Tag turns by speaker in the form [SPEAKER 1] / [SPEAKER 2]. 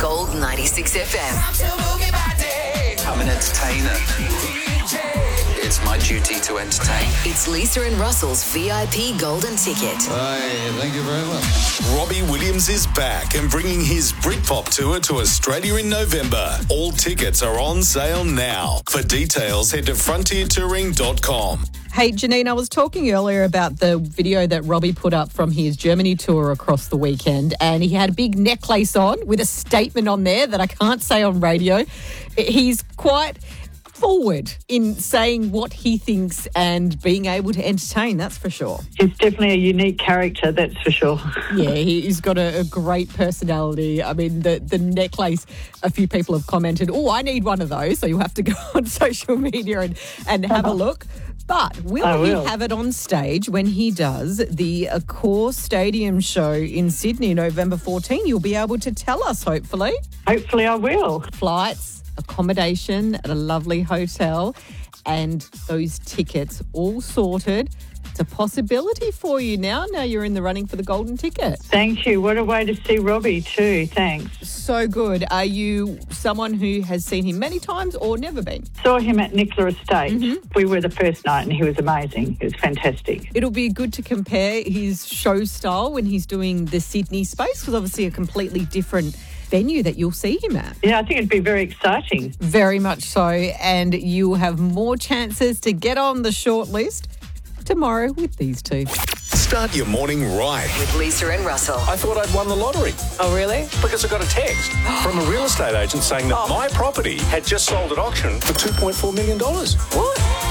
[SPEAKER 1] Gold 96 FM.
[SPEAKER 2] I'm an entertainer. It's my duty to entertain.
[SPEAKER 1] It's Lisa and Russell's VIP Golden Ticket.
[SPEAKER 3] Hey, thank you very much.
[SPEAKER 4] Robbie Williams is back and bringing his Britpop tour to Australia in November. All tickets are on sale now. For details, head to frontiertouring.com.
[SPEAKER 5] Hey, Janine, I was talking earlier about the video that Robbie put up from his Germany tour across the weekend, and he had a big necklace on with a statement on there that I can't say on radio. He's quite forward in saying what he thinks and being able to entertain, that's for sure.
[SPEAKER 6] He's definitely a unique character, that's for sure.
[SPEAKER 5] Yeah, he's got a great personality. I mean, the necklace, a few people have commented, oh, I need one of those, so you'll have to go on social media and have a look. But will he have it on stage when he does the Accor Stadium show in Sydney, November 14? You'll be able to tell us, hopefully.
[SPEAKER 6] Hopefully I will.
[SPEAKER 5] Flights, accommodation at a lovely hotel, and those tickets all sorted. It's a possibility for you now. Now you're in the running for the golden ticket.
[SPEAKER 6] Thank you. What a way to see Robbie too. Thanks.
[SPEAKER 5] So good. Are you someone who has seen him many times or never been?
[SPEAKER 6] Saw him at Nicola Estate. We were the first night and he was amazing. It was fantastic.
[SPEAKER 5] It'll be good to compare his show style when he's doing the Sydney space, because obviously a completely different venue that you'll see him at.
[SPEAKER 6] Yeah, I think it'd be very exciting.
[SPEAKER 5] Very much so. And you'll have more chances to get on the short list tomorrow with these two.
[SPEAKER 4] Start your morning right.
[SPEAKER 1] With Lisa and Russell.
[SPEAKER 7] I thought I'd won the lottery.
[SPEAKER 5] Oh, really?
[SPEAKER 7] Because I got a text from a real estate agent saying that my property had just sold at auction for $2.4 million.
[SPEAKER 5] What?